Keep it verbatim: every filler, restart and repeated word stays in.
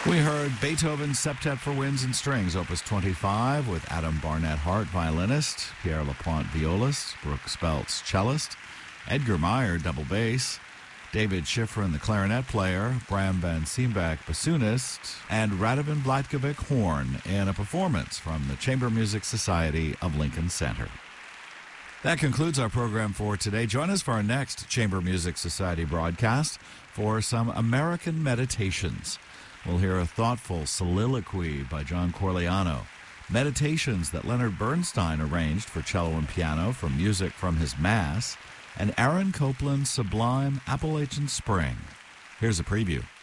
We heard Beethoven's Septet for Winds and Strings, Opus twenty-five, with Adam Barnett Hart, violinist, Pierre Lapointe, violist, Brooke Speltz, cellist, Edgar Meyer, double bass, David Schifrin, the clarinet player, Bram van Siebeck, bassoonist, and Radovan Blatkovic, horn, in a performance from the Chamber Music Society of Lincoln Center. That concludes our program for today. Join us for our next Chamber Music Society broadcast for some American meditations. We'll hear a thoughtful soliloquy by John Corigliano, meditations that Leonard Bernstein arranged for cello and piano from music from his Mass, and Aaron Copland's sublime Appalachian Spring. Here's a preview.